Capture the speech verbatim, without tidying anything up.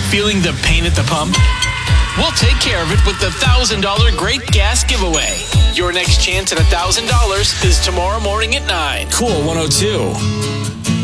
Feeling the pain at the pump? We'll take care of it with the one thousand dollars Great Gas Giveaway. Your next chance at one thousand dollars is tomorrow morning at nine. Cool one oh two.